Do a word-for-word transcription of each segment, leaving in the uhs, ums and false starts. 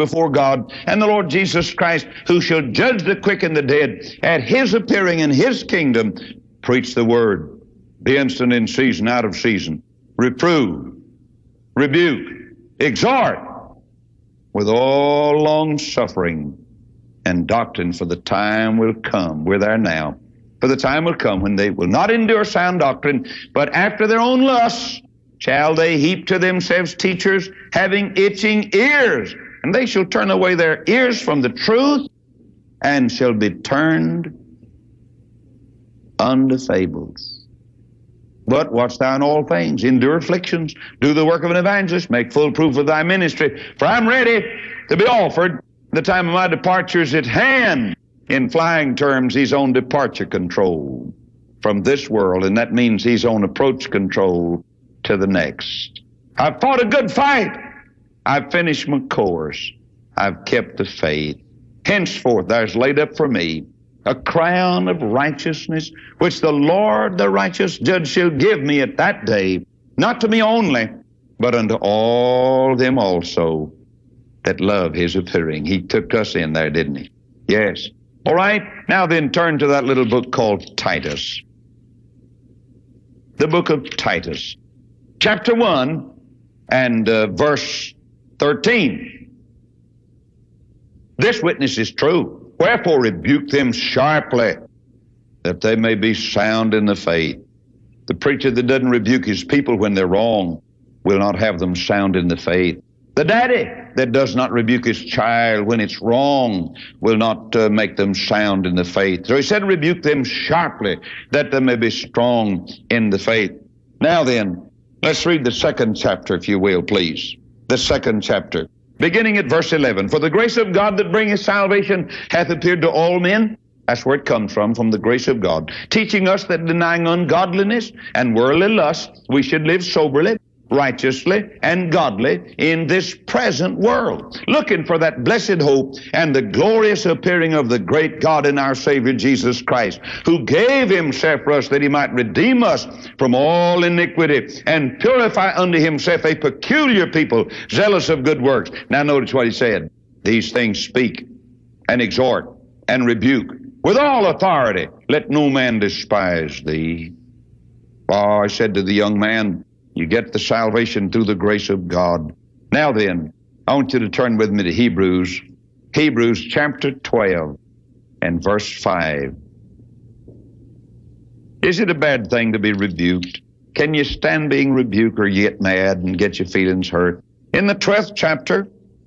before God and the Lord Jesus Christ, who shall judge the quick and the dead. At his appearing in his kingdom, preach the word. Be instant in season, out of season. Reprove, rebuke, exhort with all long suffering and doctrine, for the time will come. We're there now. For the time will come when they will not endure sound doctrine, but after their own lusts shall they heap to themselves teachers having itching ears, and they shall turn away their ears from the truth, and shall be turned unto fables. But watch thou in all things, endure afflictions, do the work of an evangelist, make full proof of thy ministry. For I'm ready to be offered. The time of my departure is at hand. In flying terms, he's on departure control from this world, and that means he's on approach control to the next. I've fought a good fight. I've finished my course. I've kept the faith. Henceforth there's laid up for me a crown of righteousness, which the Lord, the righteous judge, shall give me at that day, not to me only, but unto all them also that love his appearing. He took us in there, didn't he? Yes. All right, now then turn to that little book called Titus. The book of Titus, chapter one and uh, verse thirteen. This witness is true. Wherefore rebuke them sharply, that they may be sound in the faith. The preacher that doesn't rebuke his people when they're wrong will not have them sound in the faith. The daddy that does not rebuke his child when it's wrong will not uh, make them sound in the faith. So he said, rebuke them sharply, that they may be strong in the faith. Now then, let's read the second chapter, if you will, please. The second chapter, beginning at verse eleven. For the grace of God that bringeth salvation hath appeared to all men. That's where it comes from, from the grace of God. Teaching us that denying ungodliness and worldly lust, we should live soberly, righteously, and godly in this present world, looking for that blessed hope and the glorious appearing of the great God and our Savior Jesus Christ, who gave himself for us that he might redeem us from all iniquity and purify unto himself a peculiar people, zealous of good works. Now notice what he said. These things speak and exhort and rebuke with all authority. Let no man despise thee. Oh, I said to the young man, you get the salvation through the grace of God. Now then, I want you to turn with me to Hebrews, Hebrews chapter twelve and verse five. Is it a bad thing to be rebuked? Can you stand being rebuked, or you get mad and get your feelings hurt? In the twelfth chapter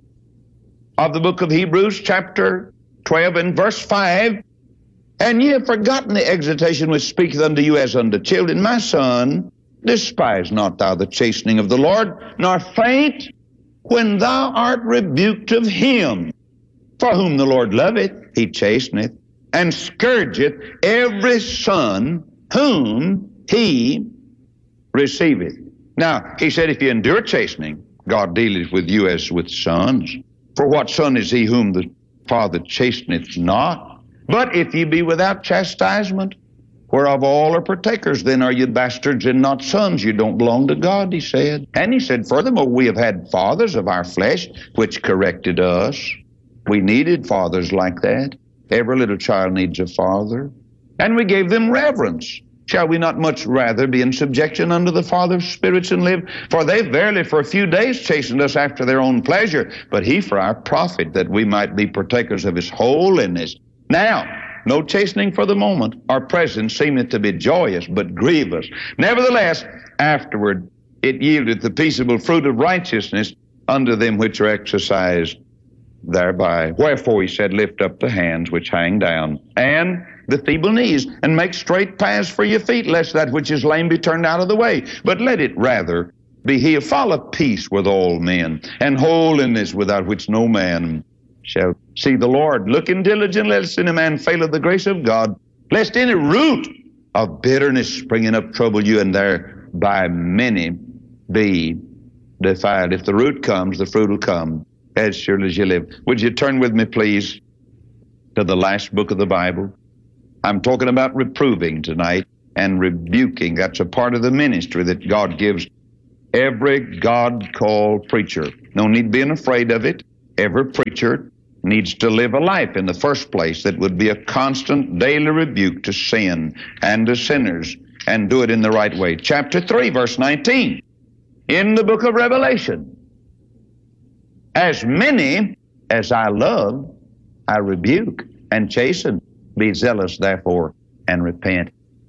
of the book of Hebrews, chapter twelve and verse five, and ye have forgotten the exhortation which speaketh unto you as unto children. My son, despise not thou the chastening of the Lord, nor faint when thou art rebuked of him. For whom the Lord loveth, he chasteneth, and scourgeth every son whom he receiveth. Now, he said, if you endure chastening, God dealeth with you as with sons. For what son is he whom the Father chasteneth not? But if ye be without chastisement, whereof all are partakers, then are you bastards and not sons. You don't belong to God, he said. And he said, furthermore, we have had fathers of our flesh, which corrected us. We needed fathers like that. Every little child needs a father. And we gave them reverence. Shall we not much rather be in subjection unto the Father of spirits and live? For they verily for a few days chastened us after their own pleasure, but he for our profit, that we might be partakers of his holiness. Now, no chastening for the moment. Our present seemeth to be joyous, but grievous. Nevertheless, afterward it yieldeth the peaceable fruit of righteousness unto them which are exercised thereby. Wherefore he said, lift up the hands which hang down, and the feeble knees, and make straight paths for your feet, lest that which is lame be turned out of the way. But let it rather be healed. Follow peace with all men, and holiness, without which no man shall see the Lord. Looking diligently, lest any man fail of the grace of God, lest any root of bitterness springing up trouble you, and thereby many be defiled. If the root comes, the fruit will come, as surely as you live. Would you turn with me, please, to the last book of the Bible? I'm talking about reproving tonight and rebuking. That's a part of the ministry that God gives every God-called preacher. No need being afraid of it. Every preacher needs to live a life in the first place that would be a constant daily rebuke to sin and to sinners, and do it in the right way. Chapter three, verse nineteen, in the book of Revelation, as many as I love, I rebuke and chasten. Be zealous, therefore, and repent.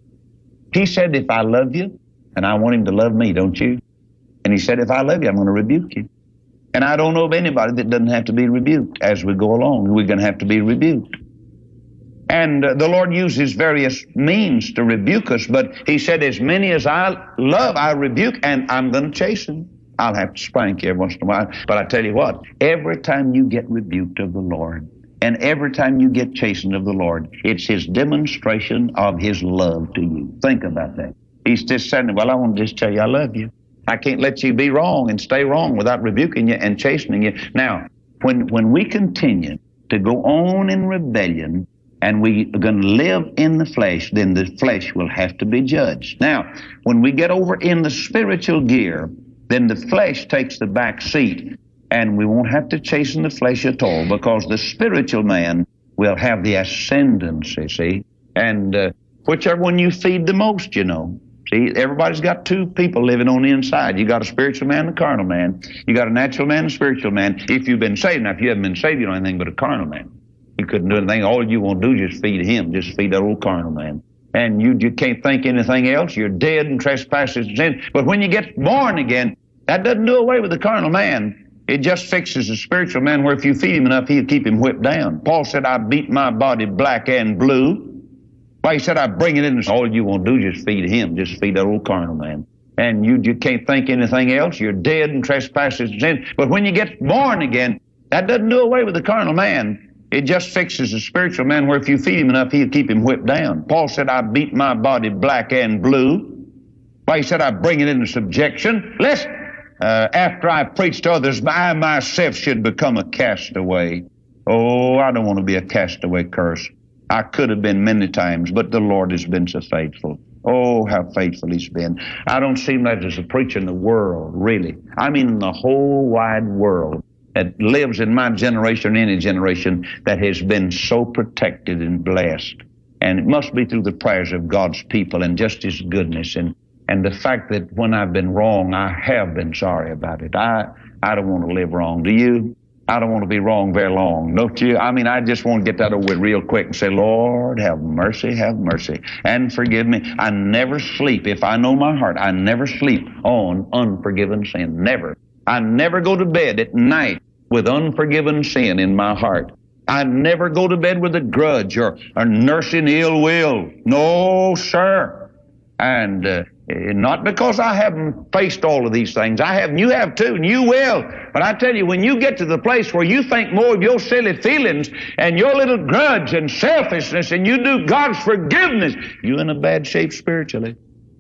He said, if I love you, and I want him to love me, don't you? And he said, if I love you, I'm going to rebuke you. And I don't know of anybody that doesn't have to be rebuked. As we go along, we're going to have to be rebuked. And uh, the Lord uses various means to rebuke us, but he said, as many as I love, I rebuke, and I'm going to chasten. I'll have to spank you every once in a while. But I tell you what, every time you get rebuked of the Lord, and every time you get chastened of the Lord, it's his demonstration of his love to you. Think about that. He's just saying, well, I want to just tell you I love you. I can't let you be wrong and stay wrong without rebuking you and chastening you. Now, when, when we continue to go on in rebellion and we are going to live in the flesh, then the flesh will have to be judged. Now, when we get over in the spiritual gear, then the flesh takes the back seat, and we won't have to chasten the flesh at all, because the spiritual man will have the ascendancy, see? And uh, whichever one you feed the most, you know. See, everybody's got two people living on the inside. You got a spiritual man and a carnal man. You got a natural man and a spiritual man. If you've been saved, now if you haven't been saved, you don't know anything but a carnal man. You couldn't do anything. All you want to do is just feed him, just feed that old carnal man. And you, you can't think anything else. You're dead in trespasses and sin. But when you get born again, that doesn't do away with the carnal man. It just fixes the spiritual man, where if you feed him enough, he'll keep him whipped down. Paul said, I beat my body black and blue. Why, he said, I bring it in. All you want to do is just feed him, just feed that old carnal man. And you, you can't think anything else. You're dead in trespasses and sin. But when you get born again, that doesn't do away with the carnal man. It just fixes the spiritual man, where if you feed him enough, he'll keep him whipped down. Paul said, I beat my body black and blue. Why, he said, I bring it into subjection. Listen, uh, after I preached to others, I myself should become a castaway. Oh, I don't want to be a castaway curse. I could have been many times, but the Lord has been so faithful. Oh, how faithful he's been. I don't seem like there's a preacher in the world, really. I mean in the whole wide world that lives in my generation, any generation, that has been so protected and blessed. And it must be through the prayers of God's people and just his goodness, and, and the fact that when I've been wrong, I have been sorry about it. I, I don't want to live wrong. Do you? I don't want to be wrong very long, don't you? I mean, I just want to get that over with real quick and say, Lord, have mercy, have mercy, and forgive me. I never sleep. If I know my heart, I never sleep on unforgiven sin. Never. I never go to bed at night with unforgiven sin in my heart. I never go to bed with a grudge or, or nursing ill will. No, sir. And uh, not because I haven't faced all of these things. I have, and you have too, and you will. But I tell you, when you get to the place where you think more of your silly feelings and your little grudge and selfishness, and you do God's forgiveness, you're in a bad shape spiritually.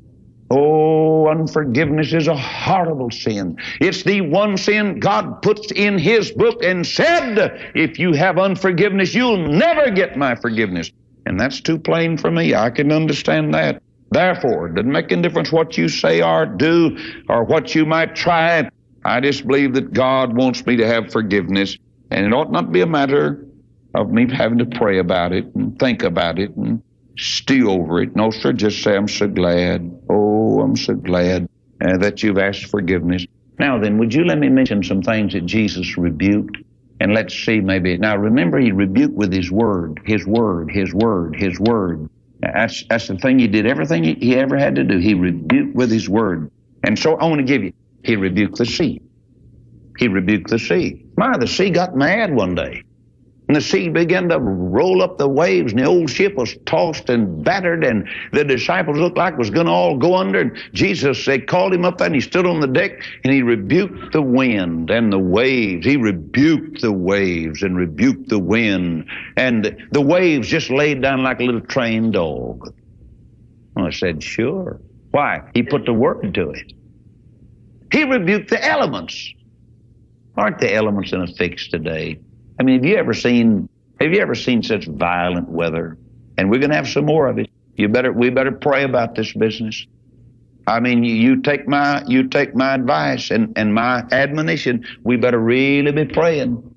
Oh, unforgiveness is a horrible sin. It's the one sin God puts in his book and said, if you have unforgiveness, you'll never get my forgiveness. And that's too plain for me. I can understand that. Therefore, it doesn't make any difference what you say or do or what you might try. I just believe that God wants me to have forgiveness, and it ought not be a matter of me having to pray about it and think about it and stew over it. No, sir, just say, I'm so glad. Oh, I'm so glad uh, that you've asked forgiveness. Now then, would you let me mention some things that Jesus rebuked? And let's see maybe. Now remember, he rebuked with his word, his word, his word, his word. That's, that's the thing he did. Everything he, he ever had to do, he rebuked with his word. And so I want to give you, he rebuked the sea. He rebuked the sea. My, the sea got mad one day. And the sea began to roll up the waves, and the old ship was tossed and battered, and the disciples looked like it was going to all go under. And Jesus, they called him up there, and he stood on the deck, and he rebuked the wind and the waves. He rebuked the waves and rebuked the wind. And the waves just laid down like a little trained dog. Well, I said, sure. Why? He put the word to it. He rebuked the elements. Aren't the elements in a fix today? I mean, have you ever seen, have you ever seen such violent weather? And we're going to have some more of it. You better, we better pray about this business. I mean, you, you take my, you take my advice and, and my admonition. We better really be praying.